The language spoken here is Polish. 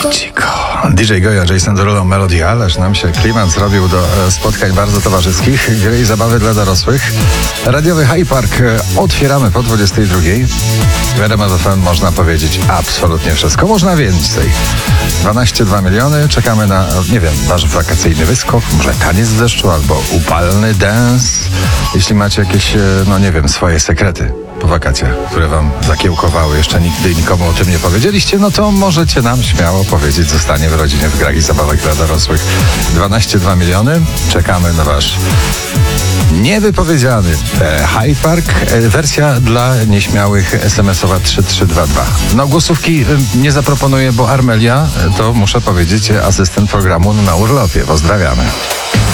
Cicho. DJ Goja, Jason Derulo, Melody, ależ nam się klimat zrobił do spotkań bardzo towarzyskich, gry i zabawy dla dorosłych. Radiowy Hyde Park otwieramy po 22. Wiadomo, FM można powiedzieć absolutnie wszystko, można więcej. 12,2 miliony, czekamy na, nie wiem, wasz wakacyjny wyskok, może taniec w deszczu albo upalny dance. Jeśli macie jakieś, no nie wiem, swoje sekrety po wakacjach, które wam zakiełkowały, jeszcze nigdy nikomu o tym nie powiedzieliście, no to możecie nam śmiało powiedzieć, zostanie w rodzinie w grach i zabawach dla dorosłych. 12,2 miliony, czekamy na wasz niewypowiedziany Hyde Park. Wersja dla nieśmiałych SMS-owa 3322. No głosówki nie zaproponuję, bo Armelia, to muszę powiedzieć, asystent programu na urlopie. Pozdrawiamy.